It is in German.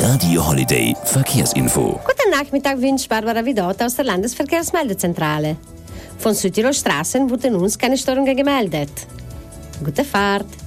Radio Holiday Verkehrsinfo. Guten Nachmittag, wünscht Barbara Vidot aus der Landesverkehrsmeldezentrale. Von Südtirol Straßen wurden uns keine Störungen gemeldet. Gute Fahrt!